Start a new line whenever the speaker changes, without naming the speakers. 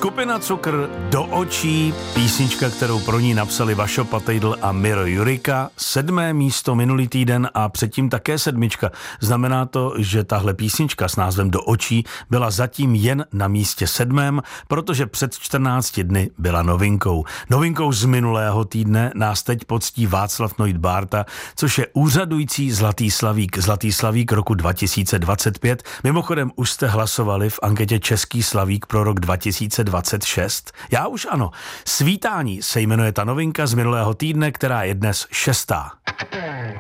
Skupina Cukr Do očí, písnička, kterou pro ní napsali Vašo Patejdl a Miro Jurika, 7. místo minulý týden a předtím také 7. Znamená to, že tahle písnička s názvem Do očí byla zatím jen na místě 7., protože před 14 dny byla novinkou. Novinkou z minulého týdne nás teď poctí Václav Noit Bárta, což je úřadující Zlatý slavík roku 2025. Mimochodem už jste hlasovali v anketě Český slavík pro rok 2026? Já už ano. Svítání se jmenuje ta novinka z minulého týdne, která je dnes 6.